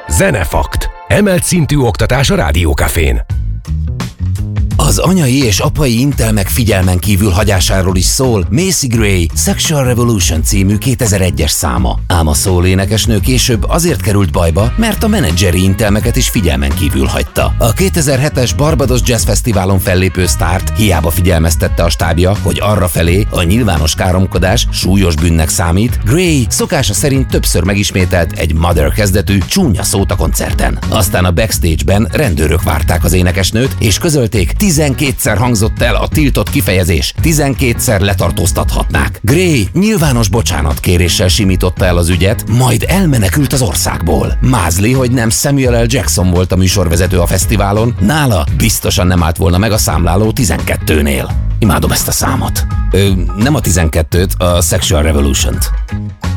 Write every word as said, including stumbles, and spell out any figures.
Zenefakt. Emelt szintű oktatás a Rádiókafén. Az anyai és apai intelmek figyelmen kívül hagyásáról is szól Macy Gray Sexual Revolution című kétezer-egyes száma. Ám a soul énekesnő később azért került bajba, mert a menedzseri intelmeket is figyelmen kívül hagyta. A kétezer-hetes Barbados Jazz Fesztiválon fellépő sztárt hiába figyelmeztette a stábja, hogy arrafelé a nyilvános káromkodás súlyos bűnnek számít, Gray szokása szerint többször megismételt egy Mother kezdetű csúnya szót a koncerten. Aztán a backstage-ben rendőrök várták az énekesnőt, és közölték, tizenkétszer hangzott el a tiltott kifejezés, tizenkétszer letartóztathatnák. Gray nyilvános bocsánatkéréssel simította el az ügyet, majd elmenekült az országból. Mázli, hogy nem Samuel L. Jackson volt a műsorvezető a fesztiválon, nála biztosan nem állt volna meg a számláló tizenkettőnél. Imádom ezt a számot. Ö, nem a tizenkettőt, a Sexual Revolution-t.